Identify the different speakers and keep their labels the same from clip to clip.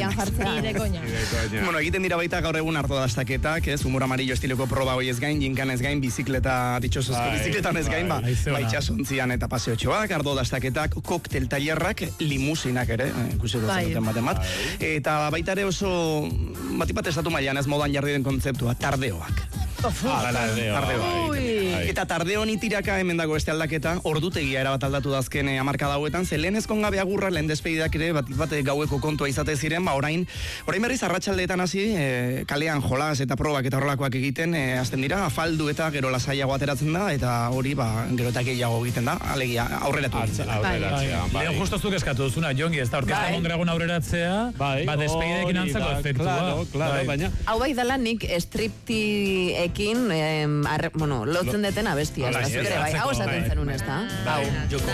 Speaker 1: aurrean jartzea.
Speaker 2: Ni de coña.
Speaker 3: Bueno, egiten dira baita gaur egun ardo dastaketak, ez? Humor amarillo estiloko proba hoi ez gain, jinkan ez gain, bizikleta, ditxosozko bizikletan ez gain, itxasontzian eta paseotxoak, ardo dastaketak, koktel tailerrak, limusinak ere, ikusi duten bat. Eta baita ere oso, batipat estatu mailan ez modan jarri den kontzeptua, tardeoak. Eta tardeo ni tiraka hemen dago beste aldaketa, ordutegia erabat aldatu da azken hamarkada hauetan, ze lehen ezkon gabe agurra, lehen despedidak ere, bat gaueko kontua izate ziren, orain berriz arratsaldeetan hasi, kalean jolas eta probak eta horrelakoak egiten, hasten dira, afaldu eta gero lasaiago ateratzen da, eta hori, gero eta gehiago egiten da, alegia, aurreratu.
Speaker 4: Lehen justo zuk eskatu duzuna, Jongi, ez da, orkesta mondragon aurreratzea, despedidekin antzako efektua.
Speaker 5: Baina.
Speaker 1: Hau bai dala nik striptiekin, lotzen detena bestia. Hau esaten zenun ez da?
Speaker 3: Joko.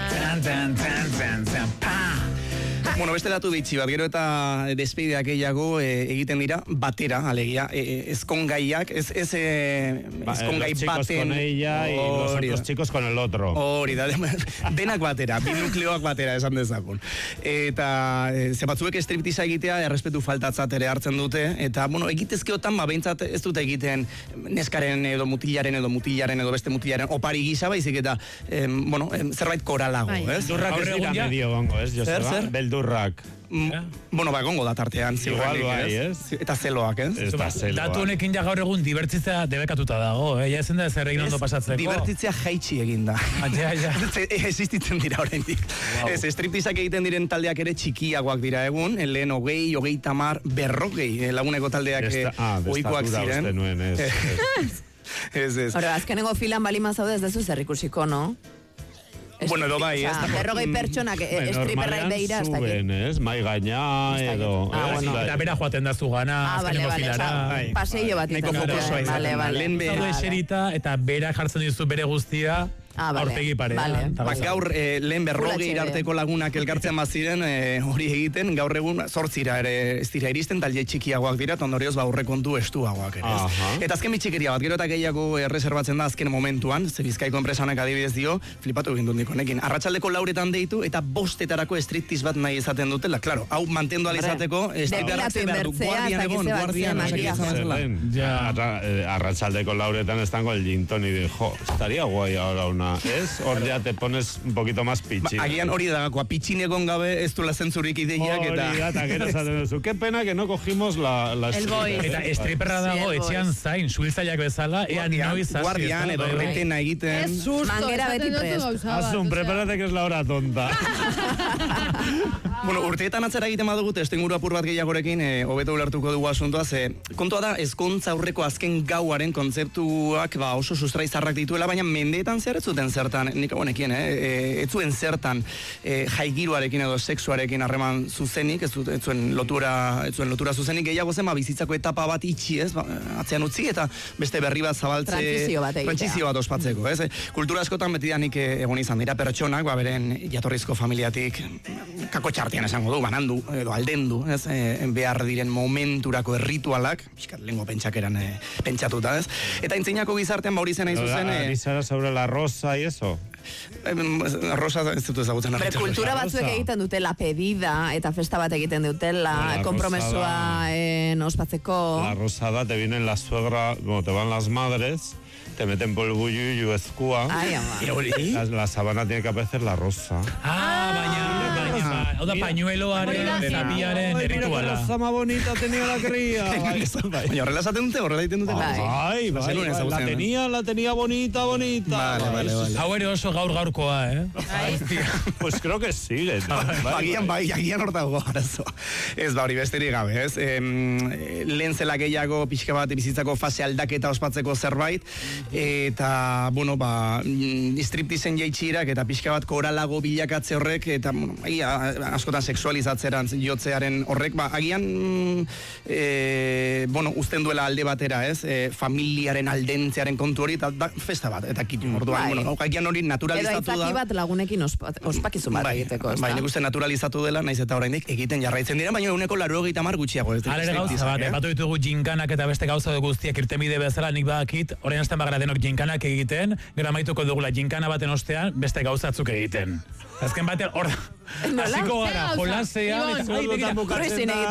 Speaker 3: Bueno, beste datu ditzi bat, gero eta despedideak gehiago egiten dira batera, alegia, ezkongaiak, ezkongai baten...
Speaker 5: Los chicos con ella y los otros chicos con el otro.
Speaker 3: Hori da, denak batera, bi nukleoak batera esan dezakun. Eta ze batzuek striptiza egitea errespetu faltatzat ere hartzen dute, eta, egitezkeotan, behintzat ez dute egiten neskaren edo mutilaren edo beste mutilaren opari gisa, baizik eta, zerbait koralago, ez?
Speaker 5: Durrak ez dira medio gongo, ez, Joseba? Beldurrak.
Speaker 3: Gongo da tartean,
Speaker 5: ziurrenik,
Speaker 3: ez? Eta zeloak, ez?
Speaker 4: Datu honekin ja gaur egun dibertitzea debekatuta dago, ja ezen da zer egin ondo pasatzeko.
Speaker 3: Dibertitzea jaitsi egin da. Existitzen dira oraindik. Ez, striptizak egiten diren taldeak ere txikiagoak dira egun, lehen 20, 30, 40 laguneko taldeak ohikoak ziren. Ez.
Speaker 1: Hora, azkenengo filan balima zaude ez dezu zer ikusiko, no?
Speaker 3: Bueno, edo bai, ez.
Speaker 1: 40 pertsonak striperrai beira, ez dakit.
Speaker 5: Mai gaina, edo...
Speaker 4: Eta bera joaten da zugana, azkenengo filara.
Speaker 1: Paseio bat
Speaker 3: izan.
Speaker 4: Lehen eserita, eta bera jartzen dizu bere guztia, aurpegi parean.
Speaker 3: Gaur lehen 40 arteko lagunak elkartzen baziren hori egiten, gaur egun 8 ere ez dira iristen, talde txikiagoak dira, ondorioz aurrekontu estuagoak ere. Eta azken bitxikeria bat, gero eta gehiago erreserbatzen da azken momentuan, ze Bizkaiko enpresanak adibidez dio, flipatu egin dut honekin. Arratsaldeko 4etan deitu eta 5etarako striptiz bat nahi izaten dutela. Claro, hau mantendu alizateko,
Speaker 1: depilatu inbertzea,
Speaker 3: guardian
Speaker 5: arratsaldeko 4etan estango el gin toni de, estaría guay ahora ¿es? Hor ya te pones un poquito más pitxin.
Speaker 3: Agian hori dagakoa, pitxinegon gabe ez duela zentzurik ideiak eta...
Speaker 5: Hori gero esaten duzu. Qué pena que no cogimos la stripper.
Speaker 4: Eta stripperra dago etxean zain, suhiltzaileak bezala, ean noiz hasi.
Speaker 3: Guardian edo retena egiten.
Speaker 2: Ez susto,
Speaker 1: mangera beti prest.
Speaker 5: Asun, prepárate que es la hora tonta.
Speaker 3: Bueno, urteetan atzera egiten badugu, testuinguru apur bat gehiagorekin, hobeto ulertuko dugu asuntoa, ze kontua da, ezkontza aurreko azken gauaren kontzeptuak oso sustraizarrak dituela, baina mendeetan zer ez zuten zertan, nik honekien, ez zuen zertan jaigiruarekin edo sexuarekin harreman zuzenik, ez zuen lotura zuzenik, gehiago zen, bizitzako etapa bat itxi, ez, atzean utzi, eta beste berri bat zabaltze... Trantzizio bat ospatzeko, ez? Kultura askotan betidanik egon izan dira pertsonak, beren jatorrizko familiatik kako txartian esango du, banandu, edo aldendu, ez? Behar diren momenturako erritualak, pixkat lengo pentsakeran pentsatuta, ez? Eta intzinako gizartean hori zen nahi zuzen...
Speaker 5: Arizara sobre la rosa y eso?
Speaker 3: Rosa ez dut ezagutzen.
Speaker 1: Kultura batzuek egiten dute la pedida, eta festa bat egiten dutela, kompromesua ospatzeko...
Speaker 5: La rosada, te vienen la suegra, como te van las madres... Te meten por el bullo ezkua. La sabana tiene que aparecer la rosa.
Speaker 4: Baina, hau da pañueloaren, zapiaren, rituala.
Speaker 5: La rosa más bonita tenía la cría.
Speaker 3: Baina, horrela esaten dute, horrela egiten dute.
Speaker 5: La tenía bonita.
Speaker 3: Vale.
Speaker 4: Hau ere oso gaurkoa,
Speaker 5: Pues creo que sigue.
Speaker 3: Agian hortago arazo. Ez, hori besterik gabe, ez? Lehen zela gehiago pixka bat bizitzako fase aldaketa ospatzeko zerbait, eta, striptizen jaitxirak eta pixka bat koralago bilakatze horrek, eta, askotan seksualizatzeran jotzearen horrek, agian, uzten duela alde batera, ez? Familiaren aldentzearen kontu hori, eta festa bat, eta kitun orduan, agian hori naturalizatu da.
Speaker 1: Edo aitzaki bat lagunekin ospakizun bat egiteko, ez da?
Speaker 3: Nik uste naturalizatu dela, naiz eta oraindik egiten jarraitzen dira, baina 90 gutxiago.
Speaker 4: Halere gauza bat, batu ditugu jinkanak eta beste gauza guztiak irtenbide bezala, nik badakit, orain azten bagara denok jinkanak egiten, gero amaituko dugula jinkana baten ostean, beste gauzatzuk egiten. Azken batean, hor, hasiko gara, jolasean,